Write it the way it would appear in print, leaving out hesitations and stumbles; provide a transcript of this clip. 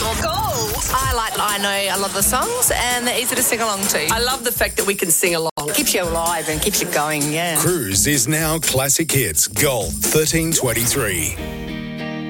I know a lot of the songs and they're easy to sing along to. I love the fact that we can sing along. Keeps you alive and keeps you going, yeah. Cruise is now Classic Hits Gold 1323.